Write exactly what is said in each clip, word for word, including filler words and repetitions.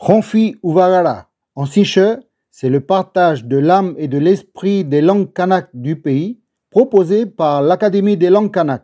Ronfi Uvagara, en siche, c'est le partage de l'âme et de l'esprit des langues kanak du pays, proposé par l'Académie des langues kanak.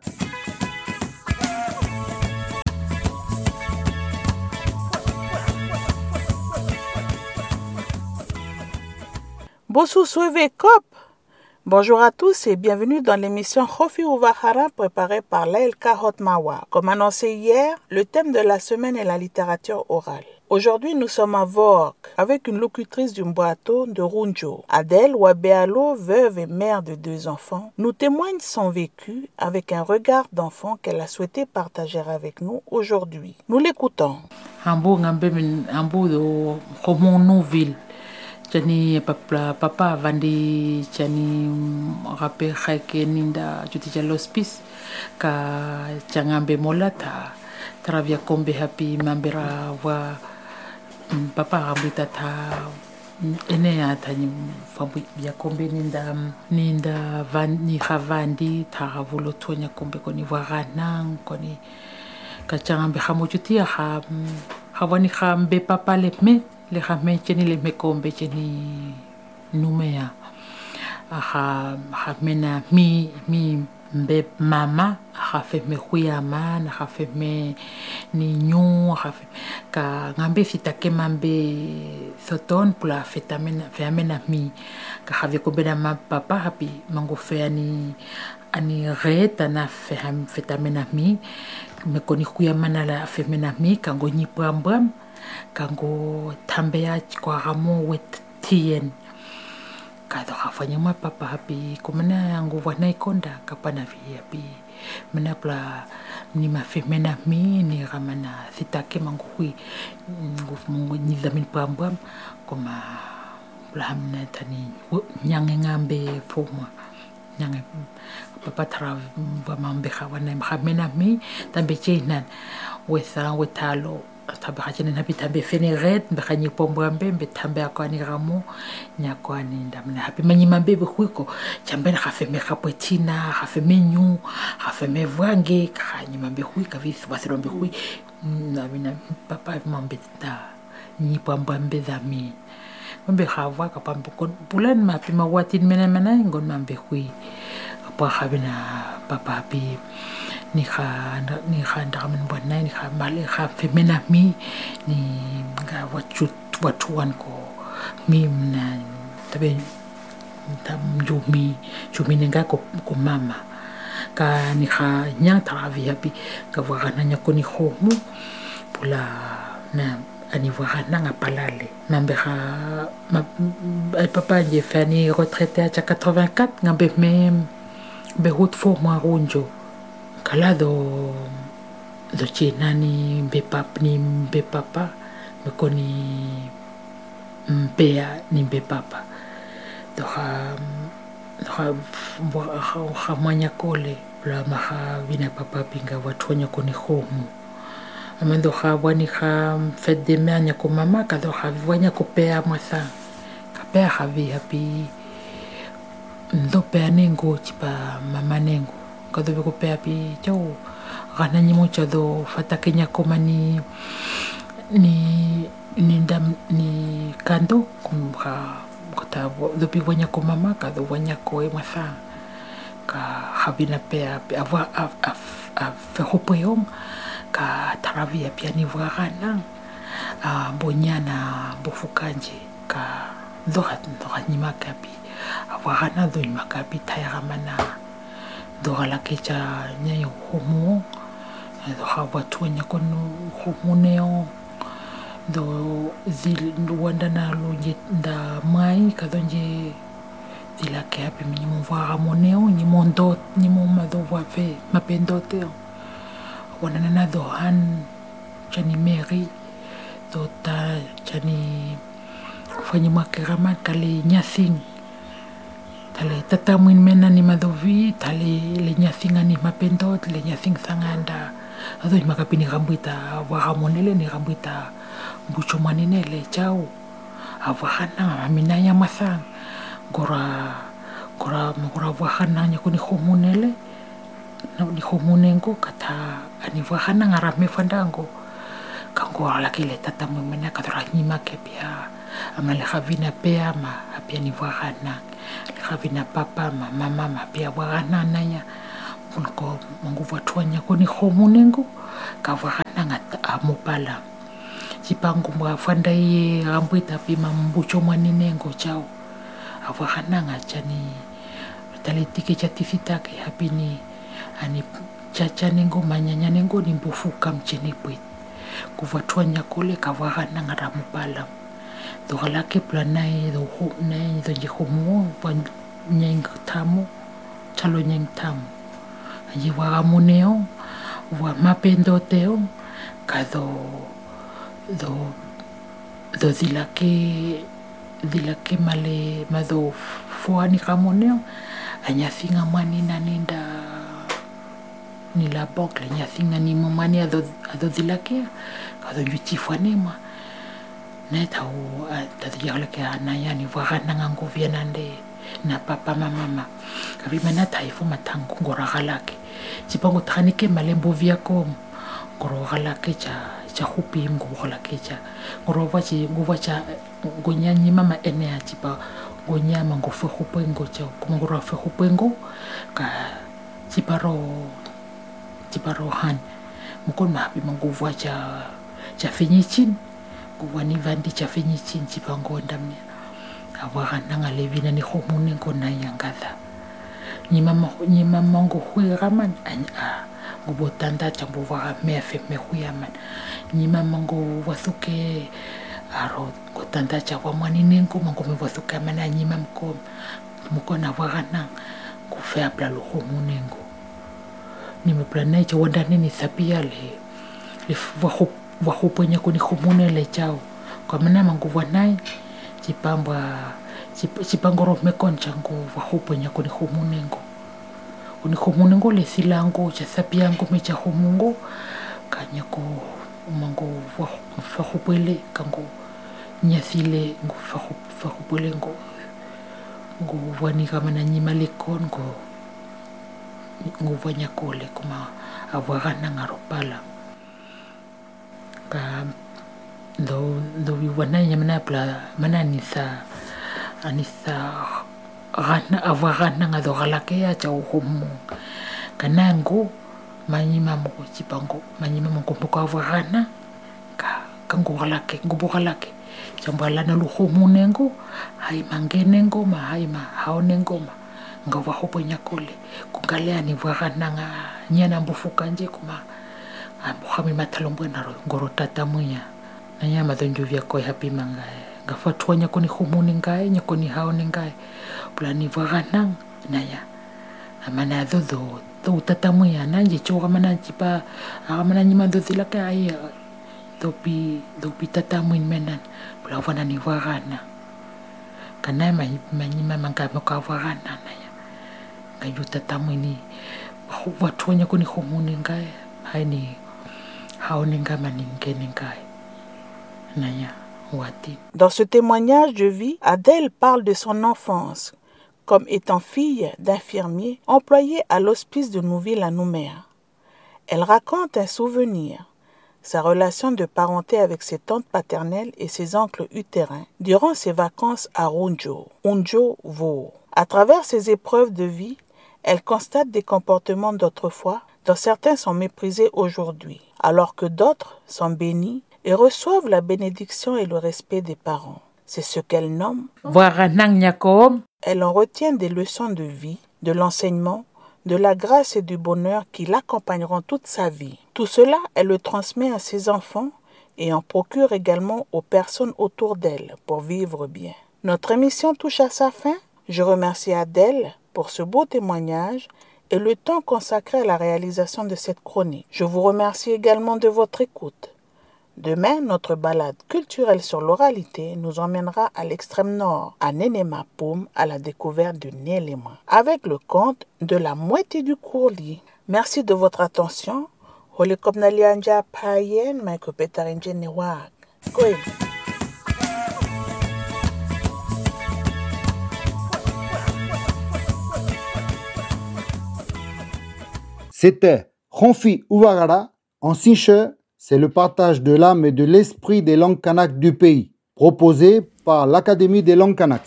Bosu Suive Cop. Bonjour à tous et bienvenue dans l'émission Ronfi Uvagara préparée par l'A L K Hotmawa. Comme annoncé hier, le thème de la semaine est la littérature orale. Aujourd'hui, nous sommes à Vork avec une locutrice du Mboato de Runjo. Adèle Wabealo, veuve et mère de deux enfants, nous témoigne son vécu avec un regard d'enfant qu'elle a souhaité partager avec nous aujourd'hui. Nous l'écoutons. Hambo ngambe min hambo do komo nouvelle. Chani papa papa vandi chani rape khake ninda juti ja l'hospice ka changambe molata travia kombe happy mambera wa papa rambita ta ene atani fabu ya kombe ninda ninda van ni khavandi ta volo tonya kombe koni waranang koni ka changambe khamujuti ha hawani khambe papa le me le khame cheni le me kombe cheni numea ha ha mena mi mi mbe mama ha fe me khuyama na ha fe me ni nyu ha fe ka ngambe fitake mambe soton pula fetamena feamena mi ka have ko bena ma papa happy mango fe ani ani reta na fe ham fetamena mi me koni khuyama na la fe mena mi kango ni pambam kango tambea kwa ramo wet tien kada khafanya ma papa happy kumana yangu wana ikonda kapana vi happy mena pla ni ma femena mi ni ramana sitake mangui nguf mungu ni damin pambam koma pla mna tani nyange ngambe foma nyange papa tra va mambe khawana mena mi tambe chinan wesa wetalo tabe khachene na bitambe feneret mbekhanye pombambe mbetambe akwani ramo nyakwani ndamna happy manyima mbebe khwiko chambe na khafeme khapotina khafeme nyu khafeme vwange khanye mambe khwika visi wasirombe khwi na bina papa mambe ta ni pombambe zami mambe khawa kapambe kon bulan mapi mawatin mena mena ngon mambe khwi apa khabina papa pi ni kha ni kha ndamen bona ni kha male kha femena mi ni nga wachut watuan ko mi na tabe tam jumi jumi nga ko ko mama ka ni kha nyang travi happy ka wagana nya ko ni khomu pula na ani wagana nga palale mambe kha papa je fani retraité à quatre-vingt-quatre nga be même be hut fo mo runjo kala do do chinani be pap ni be papa me koni mpea ni be papa do ha do ha ha ha manya kole la maha vina papa pinga watu nya koni khomu amendo ha wani ha fête de mère nya ko mama ka do ha wanya ko pea masa ka pea ha vi happy ndo pea nengo chipa mama nengo kado be ko pe api chau gana ni mucho do fatakenya komani ni ni ndam ni kando kum ka kota do pi wanya ko mama kado wanya ko e masa ka habina pe api ava a a fe hopoyong ka taravia pia ni wagana a bonyana bofukanje ka dohat dohat ni makapi awagana do ni makapi tayara mana do ala kecha nya yo homo do hawa tuanya kono homo neo do zil wanda na lo nda mai kadonje dila ke api mi mo va moneo ni mondo ni mo ma do va fe ma pendote wana na do han chani meri do ta chani fanyi makerama kali nyasing tale tatamuin mena ni madovi tale le nyasinga ni mapendot le nyasing sanganda ado makapini rambuita waramonele ni rambuita bucho manene le chau awahana minaya masang gora gora gora wahana nya kuni khomunele na ni khomunengo kata ani wahana ngarame fandango kango ala ke le tata mo mena ka tra ni ma ke pia ama le khavina pea ma apia ni wagana le khavina papa ma mama ma pia wagana na ya ko mangu watuanya ko ni khomunengo ka wagana ngata amupala sipangu mwa fandai rambuita pi mambucho mwaninengo chao awagana ngacha ni talitike chatifita ke hapini ani chacha nengo manyanya nengo ni mbufuka mchini pwit kuvatwanya kole kawagana ngaramu pala dohala ke planai do hu nei do jihomu pan nyeng tamu chalo nyeng tamu ayi waga muneo wa mapendo teo kado do do dilake dilake male mado fuani kamoneo anya finga mani naninda ni la bokle nya finga ni mamani ado ado dilake kado yuti fuanema ne tau tadi yale ke anaya ni wagana ngangu vienande na papa mama kabi mana taifu matangu ngora galake sipango thanike malembo viako ngoro galake cha cha hupi ngo galake cha ngoro vachi ngo vacha gonyanyi mama ene atipa gonyama ngo fe hupengo cha ngoro fe hupengo ka siparo siparo han mukon mapi mango vacha cha finichin kuwani vandi cha finichin sipango ndamne awagana ngalevina ni khomune ngona yangatha ni mama ni mama ngo huiraman a ngo tanda chambo wa mefe me huyaman ni mama ngo wathuke aro ngo tanda cha wa mani nengo mango me wathuka mana ni mam ko mukona wagana ku fe apla lo khomune ngo ni me plane cha wanda ni sapia le le wa ho wa ho ponya ko ni khomune le chao kwa mana mango wanai sipamba sipangoro mekoncha ngo vahuponya kuni humunengo kuni humunengo le silango cha sapiango mecha humungo kanya ko mango vahupele kango nyasile ngo vahupele ngo ngo wani kama na nyima lekon ngo ngo vanya kole kuma awagana ngaropala ka do do wana yamna pla mana nisa anisa gana avagana ngado galake ya cha uhumu kanango manyima mo chipango manyima mo kompoka avagana ka kango galake ngubo galake chambala na luhumu nengo hai mangenengo ma hai ma haonengo ma ngawa hoponya kole kukalea ni vagana nga nyana mbufuka nje kuma ambukhami mathalombo na ngoro tatamuya nanya madonjo vya koi happy mangae gafatwanya koni khumuni ngae nyakoni haone ngae plani vaganang naya amana dodo to tatamuya nanje choga mana chipa amana nyima dodila kai dopi dopi tatamuin menan plavana ni vagana kana mai manyima manga moka vagana naya ngayu tatamuini vatwanya koni khumuni ngae haini haone ngama ningene ngae. Dans ce témoignage de vie, Adèle parle de son enfance comme étant fille d'infirmier employé à l'hospice de Nouville à Nouméa. Elle raconte un souvenir, sa relation de parenté avec ses tantes paternelles et ses oncles utérins durant ses vacances à Runjo, Unjo-Vo. À travers ses épreuves de vie, elle constate des comportements d'autrefois dont certains sont méprisés aujourd'hui, alors que d'autres sont bénis et reçoivent la bénédiction et le respect des parents. C'est ce qu'elle nomme. Elle en retient des leçons de vie, de l'enseignement, de la grâce et du bonheur qui l'accompagneront toute sa vie. Tout cela, elle le transmet à ses enfants et en procure également aux personnes autour d'elle pour vivre bien. Notre émission touche à sa fin. Je remercie Adèle pour ce beau témoignage et le temps consacré à la réalisation de cette chronique. Je vous remercie également de votre écoute. Demain, notre balade culturelle sur l'oralité nous emmènera à l'extrême nord, à Nenema Poum, à la découverte de Nélema, avec le conte de la moitié du courlis. Merci de votre attention. Holikopnalianja Payen, Maikopetarinje Newak. Koe. C'était Ronfi Ouvagara en Sinche c'est le partage de l'âme et de l'esprit des langues kanak du pays, proposé par l'Académie des langues kanak.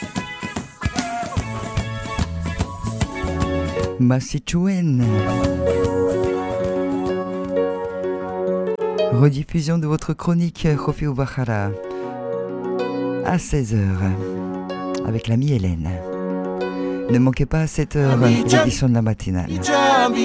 Masichuen. Rediffusion de votre chronique Khofi Ouakhara à seize heures avec l'amie Hélène. Ne manquez pas à cette heure l'édition de la matinale.